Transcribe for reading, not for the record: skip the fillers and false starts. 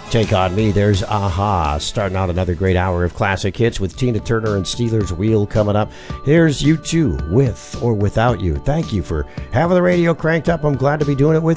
Take On Me, there's Aha. Starting out another great hour of classic hits with Tina Turner and Steelers Wheel coming up. Here's U2, With or Without You. Thank you for having the radio cranked up. I'm glad to be doing it with